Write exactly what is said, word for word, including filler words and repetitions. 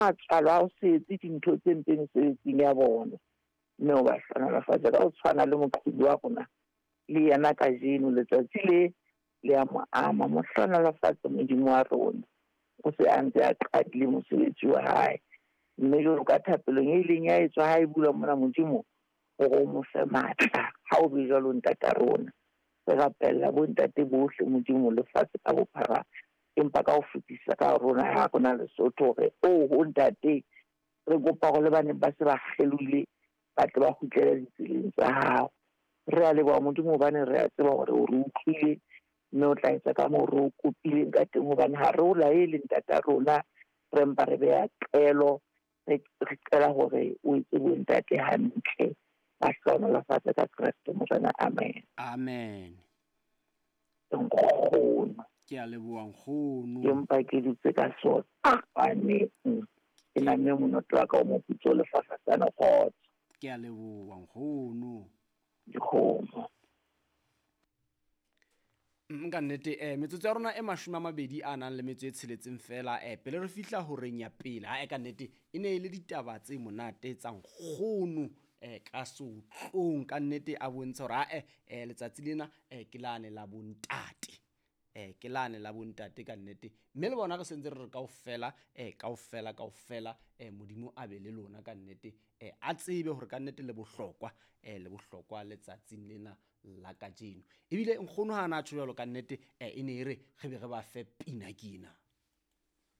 matlalo a o setse dintho tse ntse mesebetsing ya bona, mme o ba hlohonolofatsa ka ho tshwana le moqosi wa rona le yena ka jeno letsatsi le le a mo ama mo hlohonolofatsa Modimo wa rona o se a ntse a qadile mosebetsi wa hae, mme jwalo ka thapelong e ileng ya etswa ha e bula mona Modimo hore o mo fe matla ha o be jwalo ntate rona. Re rapella bo ntate bohle Modimo lefatshe ka bophara, empa ka ho fetisa ka rona ha rona Lesotho hore o ho ntate re kopa go le bane ba se ba kgelohile ba tle ba kgutlela ditseleng tsa hao. Re a leboha Modimo hobane re a tseba hore o re utlwile, mme o tla etsa ka moo re o kopileng ka teng hobane ha re o laele ntate rona, re mpa re beha qelo, re qela hore o etse bo ntate hantle ba hlohonolofatse ka Kreste Morena. Amen. Amen. Nkgono ke a leboha nkgono, empa ke ditse ka sona ane ke na mme monoto wa ka o moputso lefatshe sana khotso. Ke a leboha nkgono. Dikgomo nka nnete eh metsotso ya rona e mashome a mabedi a nang le metso e tsheletseng fela eh pele re fihla ho reng ya pele ha e ka nnete e ne e le ditaba tse monate tsa nkgono eh ka sotlong ka nnete a bontsha hore a eh letsatsi lena eh ke lane la bontate eh ke lane la bontate ka nnete, mme le bona re sentse re re kaofela eh kaofela kaofela eh Modimo a be le lona ka nnete eh a tsebe hore ka nnete le bohlokwa eh le bohlokwa letsatsing lena la kajeno. Ebile nkgono ha na tjho jwalo ka nnete eh e ne re re be re ba fe pina kina.